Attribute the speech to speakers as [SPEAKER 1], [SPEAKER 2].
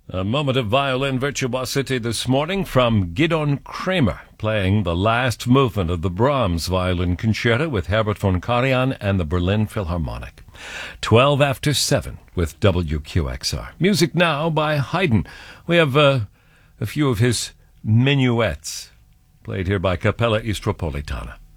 [SPEAKER 1] A moment of violin virtuosity this morning from Gidon Kramer, playing the last movement of the Brahms Violin Concerto with Herbert von Karajan and the Berlin Philharmonic. 12 after 7 with WQXR. Music now by Haydn. We have a few of his minuets played here by Capella Istropolitana.